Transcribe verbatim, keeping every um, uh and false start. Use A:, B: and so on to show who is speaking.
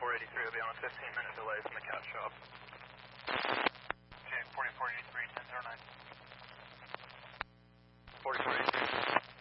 A: forty-four eighty-three will be on a fifteen minute delay from the cat shop.
B: Okay, forty-four eighty-three, ten oh nine.
A: forty-four eighty-three.